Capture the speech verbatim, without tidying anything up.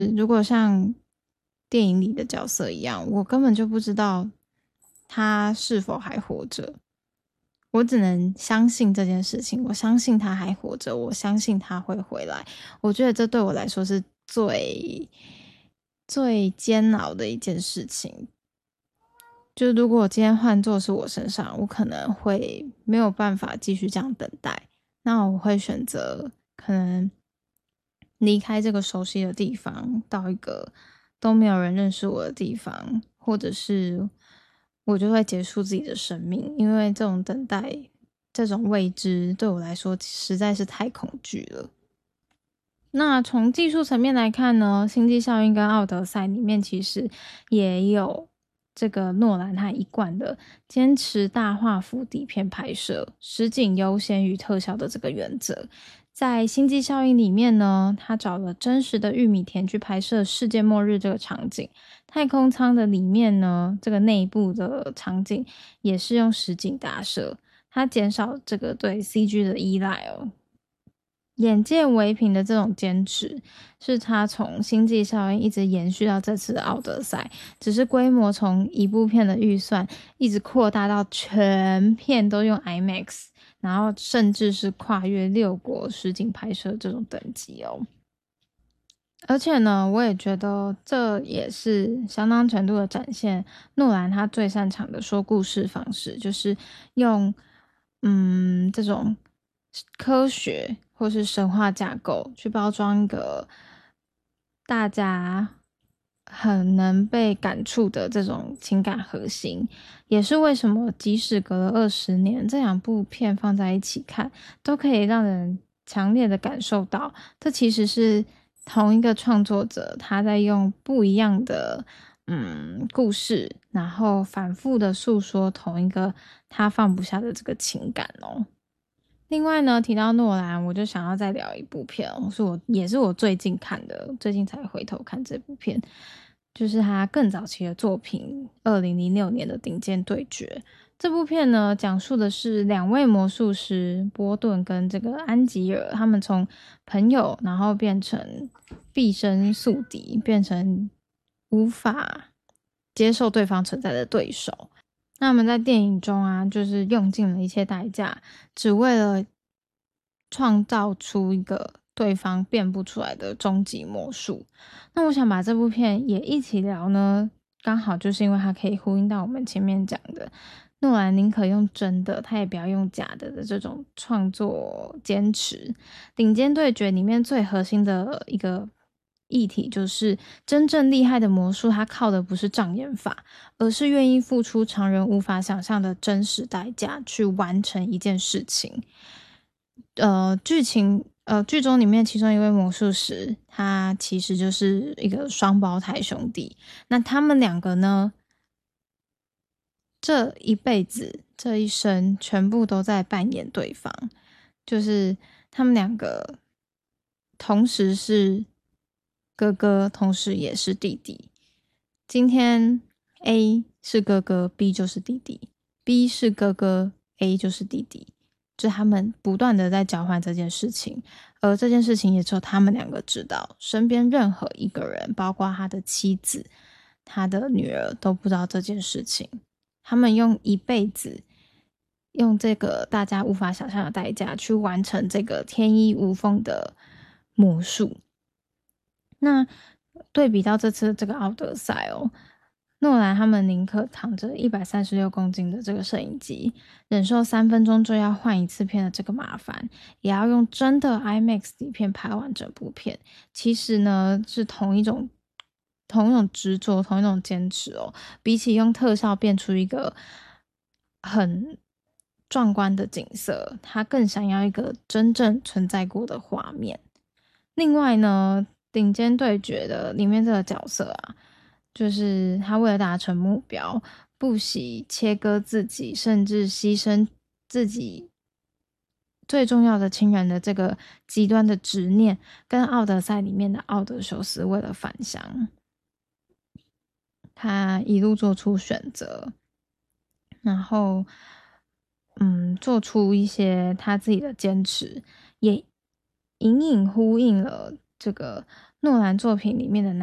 如果像电影里的角色一样，我根本就不知道他是否还活着，我只能相信这件事情，我相信他还活着，我相信他会回来。我觉得这对我来说是最最煎熬的一件事情。就如果今天换作是我身上，我可能会没有办法继续这样等待，那我会选择可能离开这个熟悉的地方，到一个都没有人认识我的地方，或者是我就会结束自己的生命，因为这种等待，这种未知对我来说实在是太恐惧了。那从技术层面来看呢，《星际效应》跟《奥德赛》里面其实也有这个诺兰他一贯的坚持大画幅底片拍摄，实景优先于特效的这个原则。在《星际效应》里面呢，他找了真实的玉米田去拍摄世界末日这个场景。太空舱的里面呢，这个内部的场景也是用实景打摄，它减少这个对 C G 的依赖哦。眼见为凭的这种坚持，是他从《星际效应》一直延续到这次的《奥德赛》，只是规模从一部片的预算一直扩大到全片都用 IMAX， 然后甚至是跨越六国实景拍摄这种等级哦。而且呢，我也觉得这也是相当程度的展现诺兰他最擅长的说故事方式，就是用嗯这种科学或是神话架构去包装一个大家很能被感触的这种情感核心，也是为什么即使隔了二十年，这两部片放在一起看，都可以让人强烈的感受到，这其实是同一个创作者他在用不一样的嗯故事，然后反复的诉说同一个他放不下的这个情感哦。另外呢，提到诺兰，我就想要再聊一部片哦，是我也是我最近看的，最近才回头看这部片，就是他更早期的作品，二零零六年的《顶尖对决》。这部片呢，讲述的是两位魔术师波顿跟这个安吉尔，他们从朋友，然后变成毕生宿敌，变成无法接受对方存在的对手。那我们在电影中啊，就是用尽了一切代价，只为了创造出一个对方变不出来的终极魔术。那我想把这部片也一起聊呢，刚好就是因为它可以呼应到我们前面讲的，诺兰宁可用真的，他也不要用假的的这种创作坚持。顶尖对决里面最核心的一个议题就是真正厉害的魔术，它靠的不是障眼法，而是愿意付出常人无法想象的真实代价去完成一件事情。呃，剧情呃剧中里面其中一位魔术师，他其实就是一个双胞胎兄弟。那他们两个呢，这一辈子这一生全部都在扮演对方，就是他们两个同时是哥哥，同时也是弟弟。今天 A 是哥哥 ，B 就是弟弟；B 是哥哥，A 就是弟弟。就他们不断的在交换这件事情，而这件事情也只有他们两个知道，身边任何一个人，包括他的妻子、他的女儿都不知道这件事情。他们用一辈子，用这个大家无法想象的代价去完成这个天衣无缝的魔术。那对比到这次这个奥德赛哦，诺兰他们宁可躺着一百三十六公斤的这个摄影机，忍受三分钟就要换一次片的这个麻烦，也要用真的 IMAX 底片拍完整部片。其实呢，是同一种同一种执着，同一种坚持哦。比起用特效变出一个很壮观的景色，他更想要一个真正存在过的画面。另外呢，顶尖对决的里面这个角色啊，就是他为了达成目标，不惜切割自己，甚至牺牲自己最重要的亲人的这个极端的执念，跟奥德赛里面的奥德修斯为了返乡，他一路做出选择，然后嗯，做出一些他自己的坚持，也隐隐呼应了这个诺兰作品里面的男